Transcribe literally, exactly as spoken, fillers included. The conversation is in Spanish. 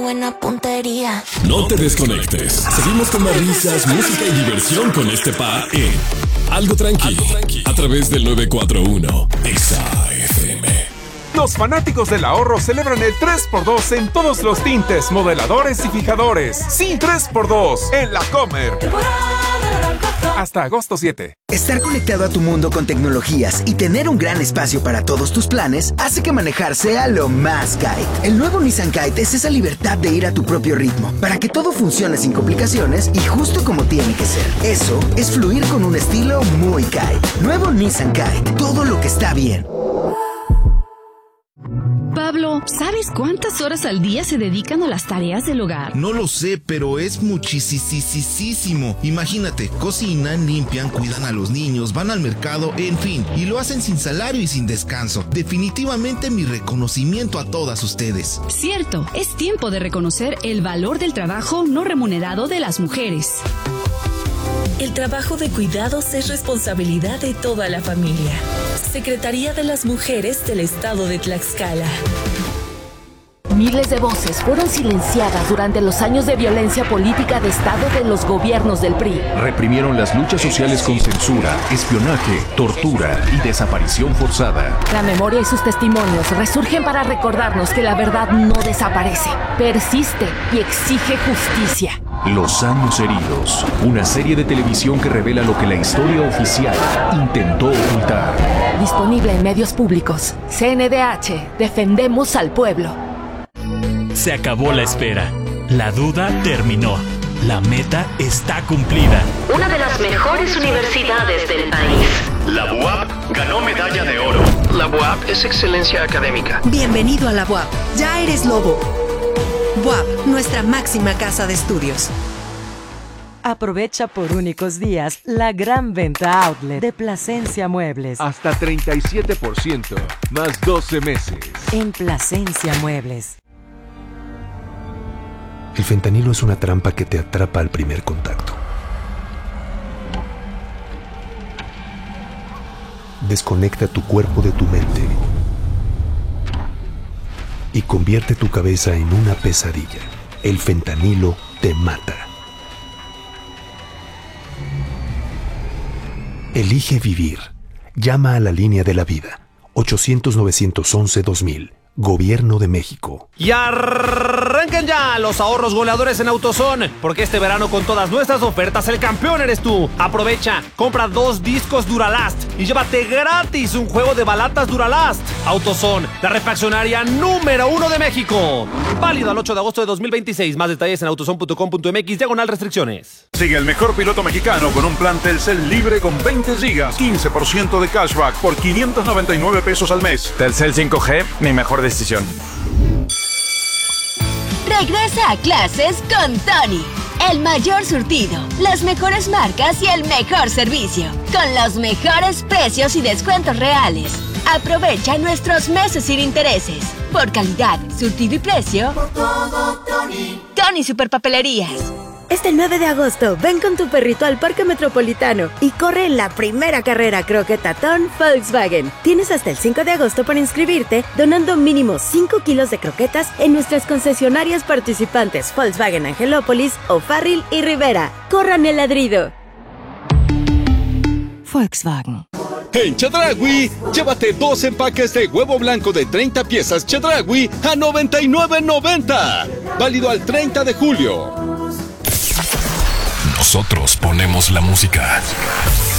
Buena puntería. No te desconectes. Seguimos con más risas, música y diversión con este pa en Algo Tranqui, Algo tranqui. A través del nueve cuatro uno Exa F M. Los fanáticos del ahorro celebran el tres por dos en todos los tintes, modeladores y fijadores. Sí, tres por dos en La Comer. Hasta agosto siete. Estar conectado a tu mundo con tecnologías y tener un gran espacio para todos tus planes hace que manejar sea lo más Kite. El nuevo Nissan Kite es esa libertad de ir a tu propio ritmo, para que todo funcione sin complicaciones y justo como tiene que ser. Eso es fluir con un estilo muy Kite. Nuevo Nissan Kite, todo lo que está bien. Pablo, ¿sabes cuántas horas al día se dedican a las tareas del hogar? No lo sé, pero es muchísimo. Imagínate, cocinan, limpian, cuidan a los niños, van al mercado, en fin, y lo hacen sin salario y sin descanso. Definitivamente mi reconocimiento a todas ustedes. Cierto, es tiempo de reconocer el valor del trabajo no remunerado de las mujeres. El trabajo de cuidados es responsabilidad de toda la familia. Secretaría de las Mujeres del Estado de Tlaxcala. Miles de voces fueron silenciadas durante los años de violencia política de Estado de los gobiernos del P R I. Reprimieron las luchas sociales con censura, espionaje, tortura y desaparición forzada. La memoria y sus testimonios resurgen para recordarnos que la verdad no desaparece, persiste y exige justicia. Los años heridos, una serie de televisión que revela lo que la historia oficial intentó ocultar. Disponible en medios públicos. C N D H, defendemos al pueblo. Se acabó la espera. La duda terminó. La meta está cumplida. Una de las mejores universidades del país. La U A P ganó medalla de oro. La U A P es excelencia académica. Bienvenido a la U A P. Ya eres lobo. U A P, nuestra máxima casa de estudios. Aprovecha por únicos días la gran venta outlet de Plasencia Muebles. Hasta treinta y siete por ciento, más doce meses. En Plasencia Muebles. El fentanilo es una trampa que te atrapa al primer contacto. Desconecta tu cuerpo de tu mente y convierte tu cabeza en una pesadilla. El fentanilo te mata. Elige vivir. Llama a la línea de la vida. ochocientos, novecientos once, dos mil. Gobierno de México. Y arranquen ya los ahorros goleadores en AutoZone, porque este verano con todas nuestras ofertas el campeón eres tú. Aprovecha, compra dos discos Duralast y llévate gratis un juego de balatas Duralast. AutoZone, la refaccionaria número uno de México. Válido al ocho de agosto de dos mil veintiséis. Más detalles en autozone punto com punto m x, diagonal restricciones. Sigue el mejor piloto mexicano con un plan Telcel libre con veinte gigas, quince por ciento de cashback por quinientos noventa y nueve pesos al mes. Telcel cinco G, mi mejor decisión. Regresa a clases con Tony. El mayor surtido, las mejores marcas y el mejor servicio. Con los mejores precios y descuentos reales. Aprovecha nuestros meses sin intereses. Por calidad, surtido y precio. Por todo, Tony. Tony Superpapelerías. Este nueve de agosto, ven con tu perrito al Parque Metropolitano y corre en la primera carrera croquetatón Volkswagen. Tienes hasta el cinco de agosto para inscribirte, donando mínimo cinco kilos de croquetas en nuestras concesionarias participantes Volkswagen Angelópolis, O'Farrill y Rivera. ¡Corran el ladrido! Volkswagen. En Chedraui, llévate dos empaques de huevo blanco de treinta piezas Chedraui a noventa y nueve noventa. Válido al treinta de julio. Nosotros ponemos la música.